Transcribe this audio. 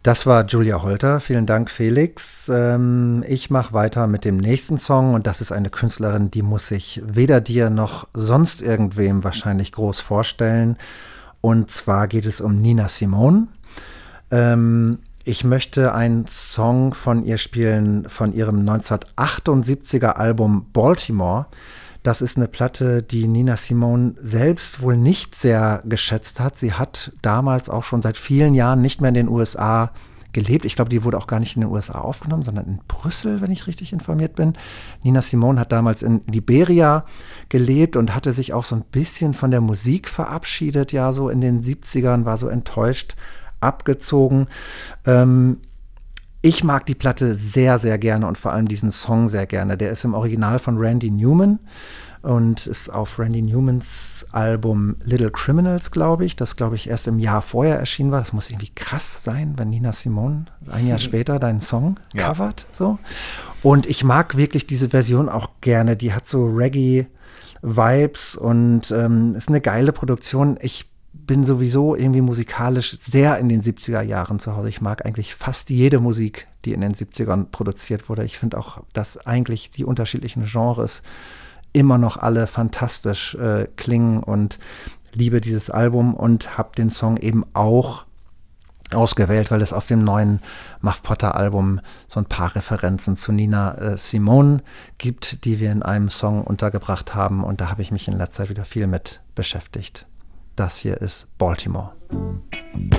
Das war Julia Holter. Vielen Dank, Felix. Ich mache weiter mit dem nächsten Song und das ist eine Künstlerin, die muss ich weder dir noch sonst irgendwem wahrscheinlich groß vorstellen. Und zwar geht es um Nina Simone. Ich möchte einen Song von ihr spielen von ihrem 1978er Album Baltimore. Das ist eine Platte, die Nina Simone selbst wohl nicht sehr geschätzt hat. Sie hat damals auch schon seit vielen Jahren nicht mehr in den USA gelebt. Ich glaube, die wurde auch gar nicht in den USA aufgenommen, sondern in Brüssel, wenn ich richtig informiert bin. Nina Simone hat damals in Liberia gelebt und hatte sich auch so ein bisschen von der Musik verabschiedet, ja, so in den 70ern, war so enttäuscht, abgezogen. Ich mag die Platte sehr, sehr gerne und vor allem diesen Song sehr gerne. Der ist im Original von Randy Newman und ist auf Randy Newmans Album Little Criminals, glaube ich, das, glaube ich, erst im Jahr vorher erschienen war. Das muss irgendwie krass sein, wenn Nina Simone ein Jahr später deinen Song covert. So. Und ich mag wirklich diese Version auch gerne. Die hat so Reggae-Vibes und ist eine geile Produktion. Ich bin sowieso irgendwie musikalisch sehr in den 70er Jahren zu Hause. Ich mag eigentlich fast jede Musik, die in den 70ern produziert wurde. Ich finde auch, dass eigentlich die unterschiedlichen Genres immer noch alle fantastisch klingen und liebe dieses Album und habe den Song eben auch ausgewählt, weil es auf dem neuen Muff Potter Album so ein paar Referenzen zu Nina Simone gibt, die wir in einem Song untergebracht haben und da habe ich mich in letzter Zeit wieder viel mit beschäftigt. Das hier ist Baltimore.